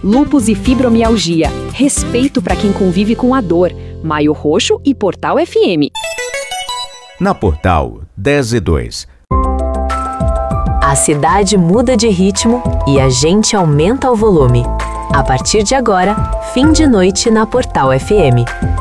lúpus e fibromialgia. Respeito para quem convive com a dor. Maio Roxo e Portal FM. Na Portal 10:02. A cidade muda de ritmo e a gente aumenta o volume. A partir de agora, fim de noite na Portal FM.